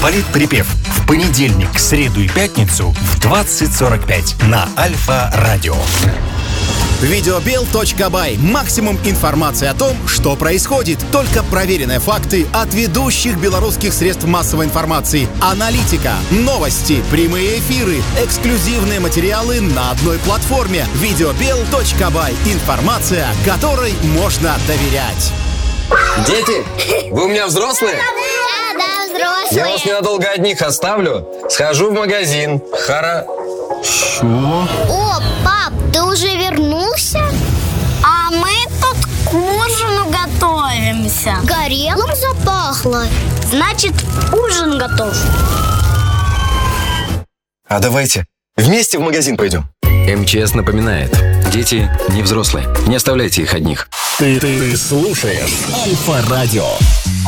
Политприпев в понедельник, среду и пятницу в 20:45 на Альфа-радио. Videobill.by. Максимум информации о том, что происходит. Только проверенные факты от ведущих белорусских средств массовой информации. Аналитика, новости, прямые эфиры, эксклюзивные материалы на одной платформе. Videobill.by. Информация, которой можно доверять. Дети, вы у меня взрослые? Да, взрослые. Я вас ненадолго одних оставлю. Схожу в магазин. О, пап, ты уже вернулся? А мы тут к ужину готовимся. Горелым запахло. Значит, ужин готов. А давайте вместе в магазин пойдем. МЧС напоминает: дети не взрослые. Не оставляйте их одних. Ты слушаешь Альфа-радио.